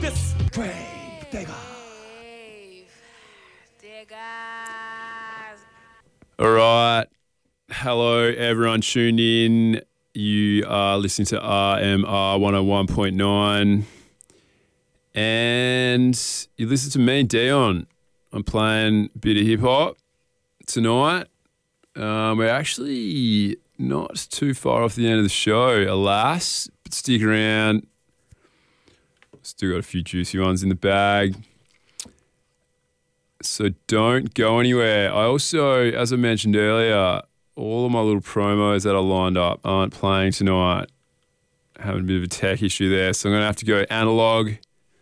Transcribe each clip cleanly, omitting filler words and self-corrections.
This Grave Digger. All right. Hello, everyone tuned in. You are listening to RMR 101.9. And you listen to me, Dion. I'm playing a bit of hip hop tonight. We're actually not too far off the end of the show, alas. But stick around. Still got a few juicy ones in the bag. So don't go anywhere. I also, as I mentioned earlier, all of my little promos that are lined up aren't playing tonight. Having a bit of a tech issue there, so I'm going to have to go analog.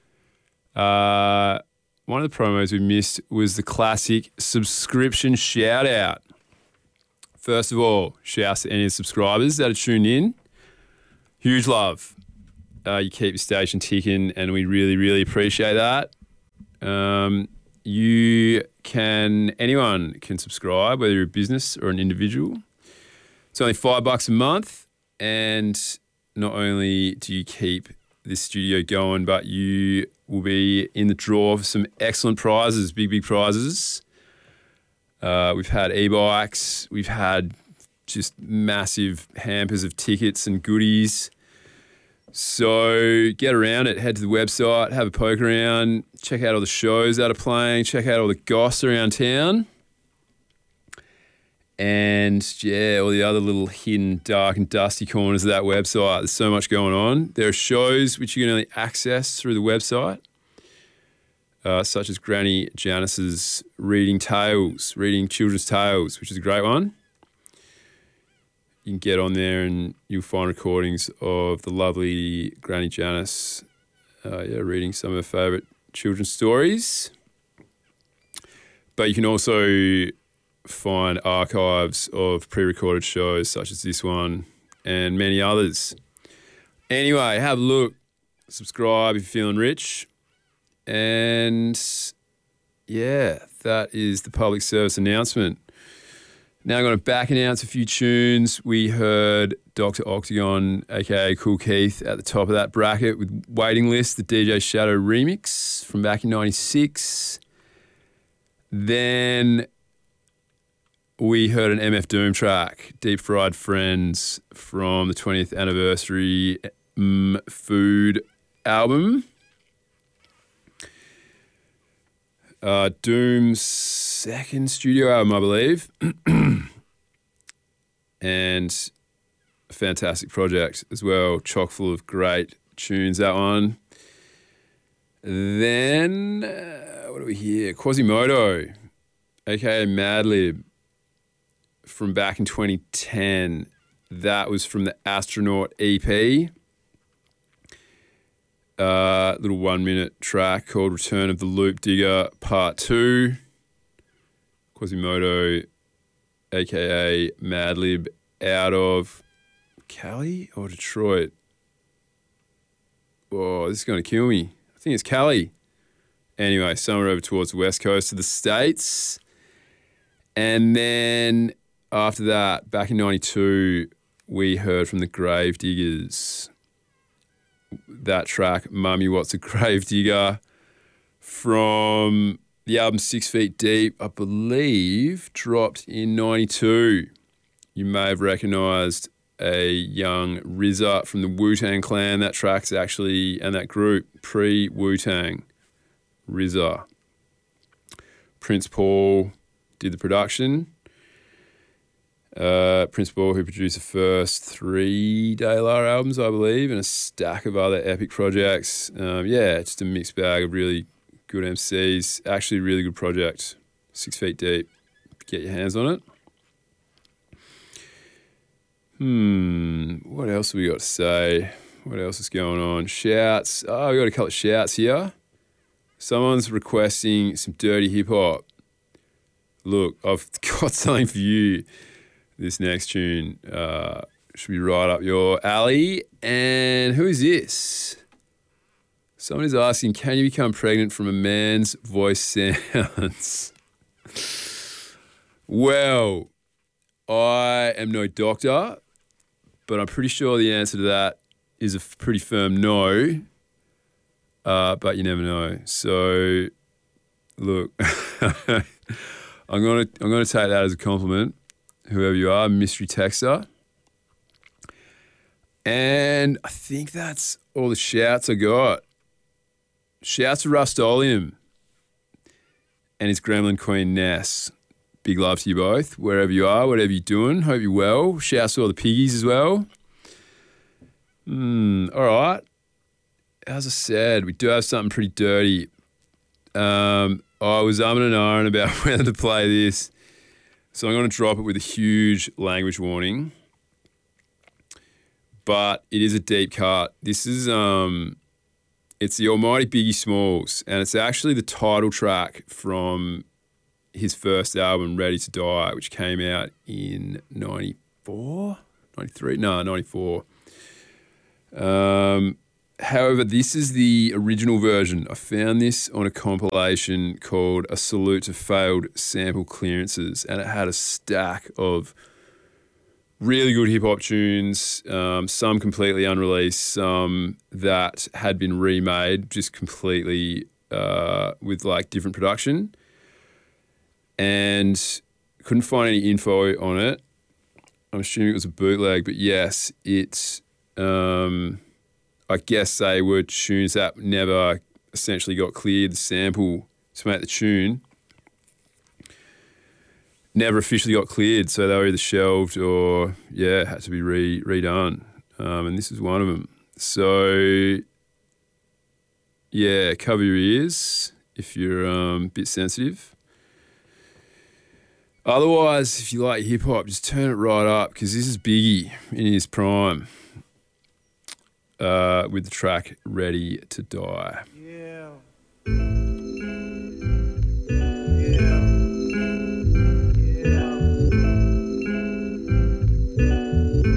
One of the promos we missed was the classic subscription shout out. First of all, shouts to any of the subscribers that are tuned in. Huge love. You keep the station ticking, and we really, really appreciate that. Anyone can subscribe, whether you're a business or an individual. It's only $5 a month, and not only do you keep this studio going, but you will be in the draw for some excellent prizes, big prizes. We've had e-bikes, we've had just massive hampers of tickets and goodies. So get around it, head to the website, have a poke around, check out all the shows that are playing, check out all the goss around town. And yeah, all the other little hidden, dark and dusty corners of that website. There's so much going on. There are shows which you can only access through the website, such as Granny Janice's reading children's tales, which is a great one. You can get on there and you'll find recordings of the lovely Granny Janice reading some of her favourite children's stories. But you can also find archives of pre-recorded shows such as this one and many others. Anyway, have a look, subscribe if you're feeling rich. And yeah, that is the public service announcement. Now I'm going to back announce a few tunes. We heard Dr. Octagon, aka Cool Keith, at the top of that bracket with Waiting List, the DJ Shadow remix from back in 96. Then we heard an MF Doom track, Deep Fried Friends, from the 20th anniversary Food album. Doom's second studio album, I believe. And a fantastic project as well. Chock full of great tunes, that one. Then, what do we hear? Quasimodo, aka Madlib, from back in 2010. That was from the Astronaut EP. Little 1 minute track called Return of the Loop Digger Part 2. Quasimodo, aka Madlib, out of Cali or Detroit? Oh, this is going to kill me. I think it's Cali. Anyway, somewhere over towards the west coast of the States. And then after that, back in 92, we heard from the Grave Diggers. That track, Mummy What's a Grave Digger, from the album 6 Feet Deep, I believe, dropped in 92. You may have recognised a young RZA from the Wu-Tang Clan. That track's actually, and that group, pre-Wu-Tang, RZA. Prince Paul did the production. Prince Paul, who produced the first 3 De La albums, I believe, and a stack of other epic projects. Just a mixed bag of really good MCs. Actually, a really good project. 6 Feet Deep. Get your hands on it. What else have we got to say? What else is going on? Shouts. Oh, we got a couple of shouts here. Someone's requesting some dirty hip hop. Look, I've got something for you. This next tune should be right up your alley. And who is this? Someone is asking, can you become pregnant from a man's voice sounds? Well, I am no doctor, but I'm pretty sure the answer to that is a pretty firm no. but you never know. So, look, I'm gonna take that as a compliment, whoever you are, mystery texter. And I think that's all the shouts I got. Shouts to Rustolium and his gremlin queen Ness. Big love to you both, wherever you are, whatever you're doing. Hope you're well. Shouts to all the piggies as well. All right. As I said, we do have something pretty dirty. I was umming and ahhing about whether to play this, so I'm going to drop it with a huge language warning. But it is a deep cut. This is it's the almighty Biggie Smalls, and it's actually the title track from his first album, Ready to Die, which came out in 94? No, 94. However, this is the original version. I found this on a compilation called A Salute to Failed Sample Clearances, and it had a stack of really good hip-hop tunes, some completely unreleased, some that had been remade just completely with like different production, and couldn't find any info on it. I'm assuming it was a bootleg, but yes, it's I guess they were tunes that never essentially got cleared. The sample to make the tune never officially got cleared, so they were either shelved or, had to be redone. And this is one of them. So, cover your ears if you're a bit sensitive. Otherwise, if you like hip-hop, just turn it right up, because this is Biggie in his prime with the track Ready to Die.